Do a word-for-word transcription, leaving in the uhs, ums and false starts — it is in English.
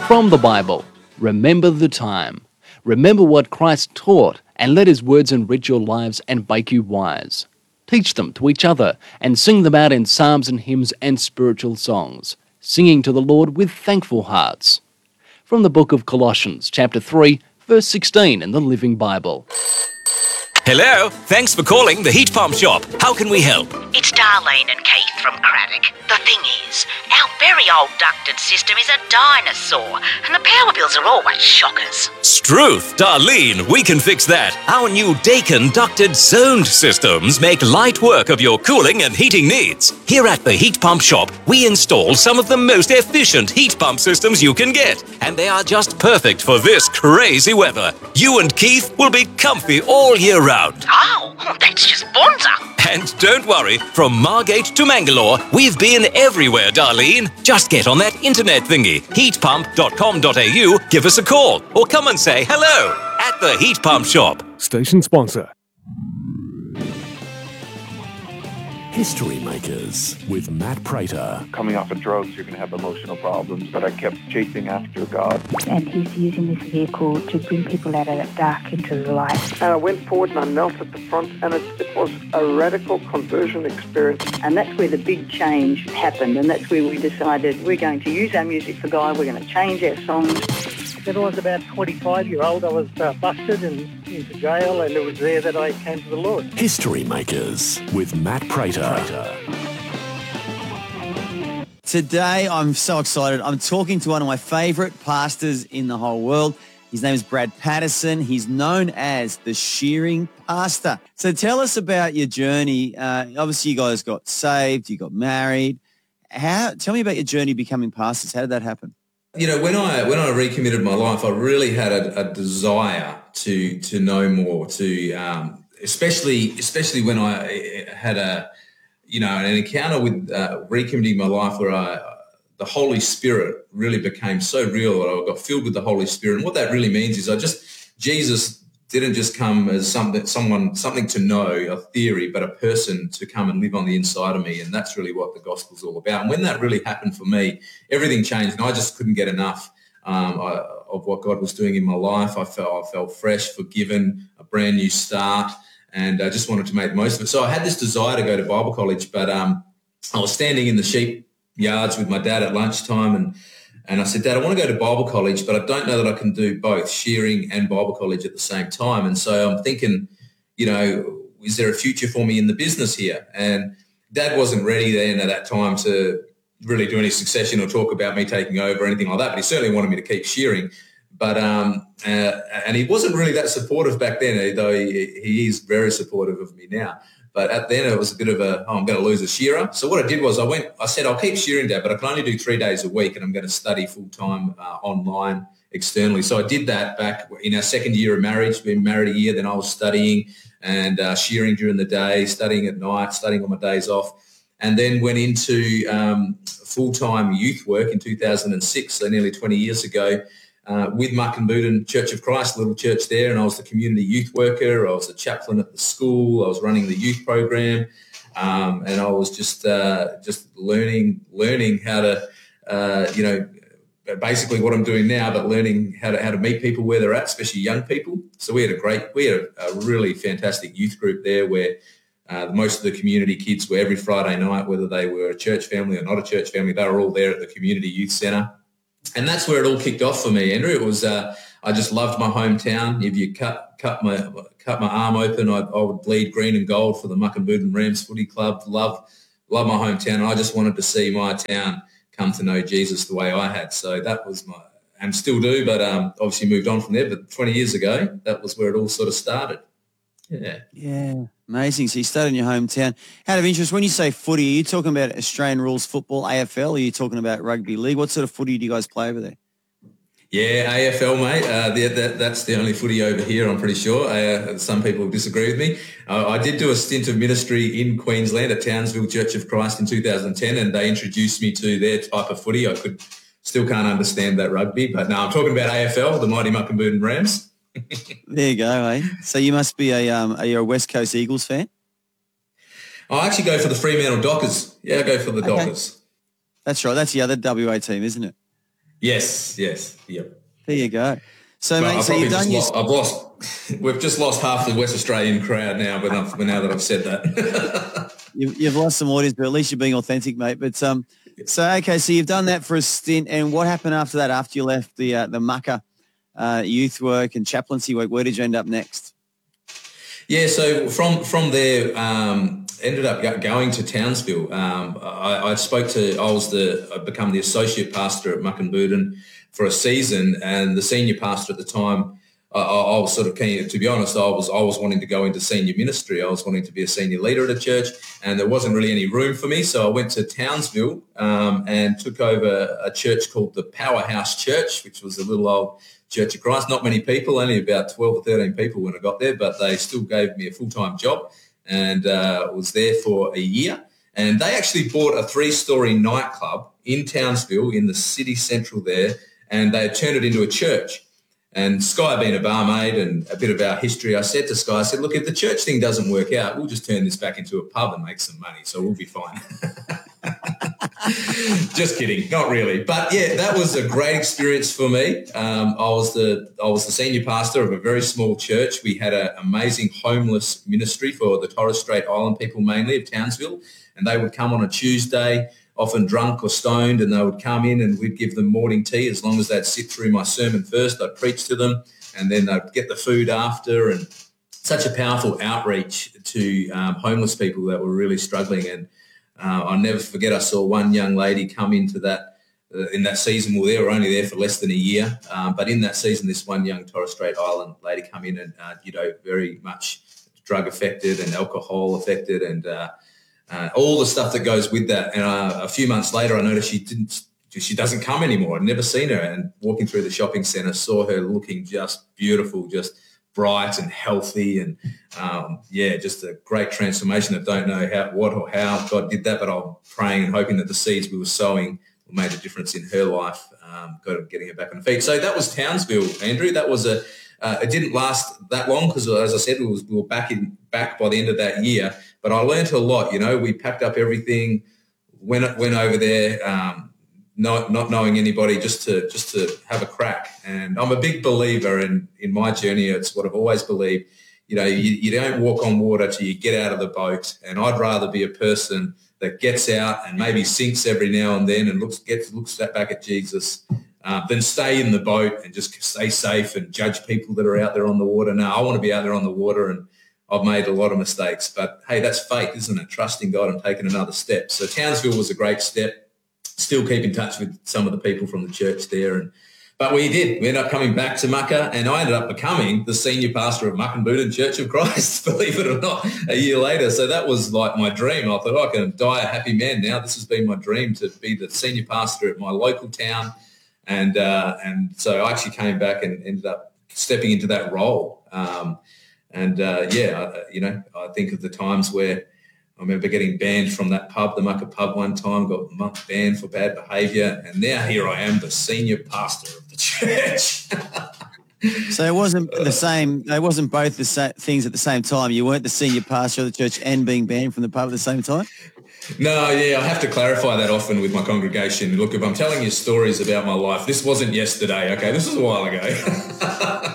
From the Bible, remember the time. Remember what Christ taught and let his words enrich your lives and make you wise. Teach them to each other and sing them out in psalms and hymns and spiritual songs, singing to the Lord with thankful hearts. From the book of Colossians, chapter three, verse sixteen in the Living Bible. Hello, thanks for calling the Heat Pump Shop. How can we help? It's Darlene and Keith from Craddock. The thing is, our very old ducted system is a dinosaur, and the power bills are always shockers. Struth, Darlene, we can fix that. Our new Dakin ducted zoned systems make light work of your cooling and heating needs. Here at the Heat Pump Shop, we install some of the most efficient heat pump systems you can get, and they are just perfect for this crazy weather. You and Keith will be comfy all year round. Oh, that's just bonza. And don't worry, from Margate to Mangalore, we've been everywhere, Darlene. Just get on that internet thingy, heat pump dot com dot a u, give us a call, or come and say hello at the Heat Pump Shop. Station sponsor. History Makers with Matt Prater. Coming off of drugs, you're going to have emotional problems, but I kept chasing after God. And he's using this vehicle to bring people out of that dark into the light. And I went forward and I knelt at the front, and it, it was a radical conversion experience. And that's where the big change happened, and that's where we decided we're going to use our music for God, we're going to change our songs. When I was about twenty-five year old, I was uh, busted and into jail, and it was there that I came to the Lord. History Makers with Matt Prater. Today, I'm so excited. I'm talking to one of my favourite pastors in the whole world. His name is Brad Patterson. He's known as the Shearing Pastor. So tell us about your journey. Uh, obviously, you guys got saved, you got married. How? Tell me about your journey becoming pastors. How did that happen? You know, when I when I recommitted my life, I really had a, a desire to to know more. To um, especially especially when I had a you know an encounter with uh, recommitting my life, where I the Holy Spirit really became so real that I got filled with the Holy Spirit. And what that really means is I just Jesus didn't just come as something someone something to know, a theory, but a person to come and live on the inside of me. And that's really what the gospel's all about. And when that really happened for me, everything changed, and I just couldn't get enough um, I, of what God was doing in my life. I felt I felt fresh, forgiven, a brand new start, and I just wanted to make the most of it. So I had this desire to go to Bible college, but um, I was standing in the sheep yards with my dad at lunchtime, and And I said, Dad, I want to go to Bible college, but I don't know that I can do both shearing and Bible college at the same time. And so I'm thinking, you know, is there a future for me in the business here? And Dad wasn't ready then at that time to really do any succession or talk about me taking over or anything like that, but he certainly wanted me to keep shearing. But um, uh, and he wasn't really that supportive back then, though he, he is very supportive of me now. But at then it was a bit of a, oh, I'm going to lose a shearer. So what I did was I went, I said, I'll keep shearing, Dad, but I can only do three days a week, and I'm going to study full-time uh, online externally. So I did that back in our second year of marriage. We've been married a year, then I was studying and uh, shearing during the day, studying at night, studying on my days off, and then went into um, full-time youth work in two thousand six, so nearly twenty years ago, Uh, with Muckenbooten Church of Christ, a little church there, and I was the community youth worker. I was the chaplain at the school. I was running the youth program, um, and I was just uh, just learning learning how to, uh, you know, basically what I'm doing now, but learning how to how to meet people where they're at, especially young people. So we had a great, we had a, a really fantastic youth group there, where uh, most of the community kids were every Friday night, whether they were a church family or not a church family, they were all there at the community youth centre. And that's where it all kicked off for me, Andrew. It was uh, I just loved my hometown. If you cut cut my cut my arm open, I, I would bleed green and gold for the Muckenbooten Rams Footy Club. Love love my hometown. And I just wanted to see my town come to know Jesus the way I had. So that was my, and still do, but um, obviously moved on from there. But twenty years ago, that was where it all sort of started. Yeah. Yeah. Amazing. So you started in your hometown. Out of interest, when you say footy, are you talking about Australian rules football, A F L, or are you talking about rugby league? What sort of footy do you guys play over there? Yeah, A F L, mate. Uh, the, that, that's the only footy over here, I'm pretty sure. Uh, some people disagree with me. Uh, I did do a stint of ministry in Queensland at Townsville Church of Christ in two thousand ten, and they introduced me to their type of footy. I could still can't understand that rugby, but no, I'm talking about A F L, the mighty Muckenbooten Rams. There you go, eh? So you must be a um, are you a West Coast Eagles fan? I actually go for the Fremantle Dockers. Yeah, I go for the okay. Dockers. That's right. That's the other W A team, isn't it? Yes, yes, yep. There you go. So, Well, mate, I've so you've probably done just your... lo- I've lost. We've just lost half the West Australian crowd now, but I've, now that I've said that. You've, you've lost some audience, but at least you're being authentic, mate. But um, so okay, so you've done that for a stint, and what happened after that? After you left the uh, the Mucka uh, youth work and chaplaincy work, where did you end up next? Yeah, so from from there, um, ended up go- going to Townsville. Um, I, I spoke to. I was the. I become the associate pastor at Muckenbooden for a season, and the senior pastor at the time. I, I was sort of keen, to be honest, I was I was wanting to go into senior ministry. I was wanting to be a senior leader at a church, and there wasn't really any room for me. So I went to Townsville um, and took over a church called the Powerhouse Church, which was a little old Church of Christ. Not many people, only about twelve or thirteen people when I got there, but they still gave me a full-time job, and uh, was there for a year. And they actually bought a three-story nightclub in Townsville in the city central there, and they had turned it into a church. And Sky being a barmaid and a bit of our history, I said to Sky, I said, look, if the church thing doesn't work out, we'll just turn this back into a pub and make some money, so we'll be fine. Just kidding, not really. But, yeah, that was a great experience for me. Um, I was the I was the senior pastor of a very small church. We had an amazing homeless ministry for the Torres Strait Island people mainly of Townsville, and they would come on a Tuesday, often drunk or stoned, and they would come in and we'd give them morning tea. As long as they'd sit through my sermon first, I'd preach to them, and then they'd get the food after. And such a powerful outreach to um, homeless people that were really struggling. And uh, I'll never forget, I saw one young lady come into that, uh, in that season. Well, they were only there for less than a year, um, but in that season, this one young Torres Strait Island lady come in and, uh, you know, very much drug affected and alcohol affected, and uh, Uh, all the stuff that goes with that. And uh, a few months later, I noticed she didn't, she doesn't come anymore. I'd never seen her. And walking through the shopping centre, saw her looking just beautiful, just bright and healthy. And um, yeah, just a great transformation. I don't know how, what or how God did that, but I'm praying and hoping that the seeds we were sowing made a difference in her life, um, got her, getting her back on her feet. So that was Townsville, Andrew. That was a, uh, it didn't last that long because, as I said, we, was, we were back in back by the end of that year. But I learned a lot. You know, we packed up everything, went went over there, um, not not knowing anybody, just to just to have a crack. And I'm a big believer in in my journey. It's what I've always believed. You know, you, you don't walk on water till you get out of the boat. And I'd rather be a person that gets out and maybe sinks every now and then and looks gets looks back at Jesus, uh, than stay in the boat and just stay safe and judge people that are out there on the water. No, I want to be out there on the water, and I've made a lot of mistakes, but hey, that's faith, isn't it? Trusting God and taking another step. So Townsville was a great step. Still keep in touch with some of the people from the church there. And but we did. We ended up coming back to Mucka, and I ended up becoming the senior pastor of Muckenbooden Church of Christ, believe it or not, a year later. So that was like my dream. I thought, oh, I can die a happy man now. This has been my dream, to be the senior pastor at my local town. And uh, and so I actually came back and ended up stepping into that role. Um And, uh, yeah, I, you know, I think of the times where I remember getting banned from that pub, the Mucka pub one time, got banned for bad behaviour, and now here I am, the senior pastor of the church. So it wasn't the same, it wasn't both the sa- things at the same time. You weren't the senior pastor of the church and being banned from the pub at the same time? No, yeah, I have to clarify that often with my congregation. Look, if I'm telling you stories about my life, this wasn't yesterday, okay? This was a while ago.